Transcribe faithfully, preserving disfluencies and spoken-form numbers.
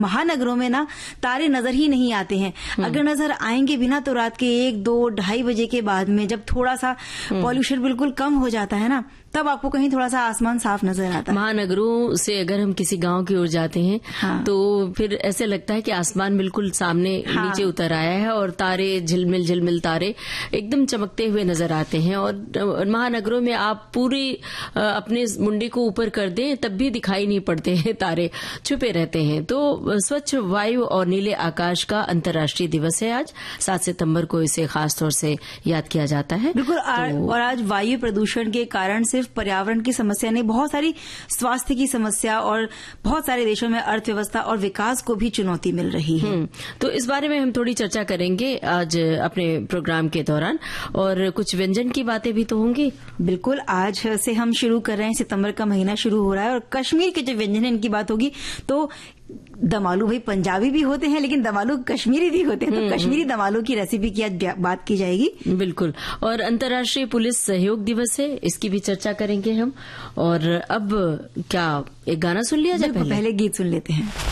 महानगरों में ना तारे नजर ही नहीं आते हैं। अगर नजर आएंगे भी ना तो रात के एक दो ढाई बजे के बाद में, जब थोड़ा सा पॉल्यूशन बिल्कुल कम हो जाता है ना, तब आपको कहीं थोड़ा सा आसमान साफ नजर आता है। महानगरों से अगर हम किसी गांव की ओर जाते हैं हाँ। तो फिर ऐसे लगता है कि आसमान बिल्कुल सामने हाँ। नीचे उतर आया है और तारे झिलमिल झिलमिल तारे एकदम चमकते हुए नजर आते हैं। और महानगरों में आप पूरी अपने मुंडी को ऊपर कर दें तब भी दिखाई नहीं पड़ते हैं, तारे छुपे रहते हैं। तो स्वच्छ वायु और नीले आकाश का अंतर्राष्ट्रीय दिवस है आज, सात सितम्बर को इसे खासतौर से याद किया जाता है। बिल्कुल। तो, और आज वायु प्रदूषण के कारण सिर्फ पर्यावरण की समस्या नहीं, बहुत सारी स्वास्थ्य की समस्या और बहुत सारे देशों में अर्थव्यवस्था और विकास को भी चुनौती मिल रही है। तो इस बारे में हम थोड़ी चर्चा करेंगे आज अपने प्रोग्राम के दौरान, और कुछ व्यंजन की बातें भी तो होंगी। बिल्कुल। आज से हम शुरू कर रहे हैं, सितंबर का महीना शुरू हो रहा है और कश्मीर के जो व्यंजन है इनकी बात होगी। तो दम आलू भाई पंजाबी भी होते हैं लेकिन दम आलू कश्मीरी भी होते हैं, तो कश्मीरी दम आलू की रेसिपी की आज बात की जाएगी। बिल्कुल। और अंतर्राष्ट्रीय पुलिस सहयोग दिवस है, इसकी भी चर्चा करेंगे हम। और अब क्या एक गाना सुन लिया जाए? पहले, पहले गीत सुन लेते हैं।